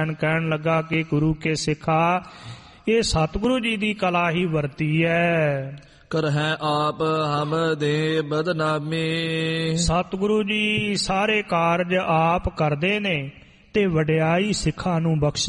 ਕਹਿਣ ਲੱਗਾ ਕਿ ਗੁਰੂ ਕੇ ਸਿੱਖਾ, ਇਹ ਸਤਿਗੁਰੂ ਜੀ ਦੀ ਕਲਾ ਹੀ ਵਰਤੀ ਹੈ। ਕਰਹਿ ਆਪ ਹਮ ਦੇ ਬਦਨਾਮੀ। ਸਤਿਗੁਰੂ ਜੀ ਸਾਰੇ ਕਾਰਜ ਆਪ ਕਰਦੇ ਨੇ ਤੇ ਵਡਿਆਈ ਸਿੱਖਾਂ ਨੂੰ ਬਖਸ਼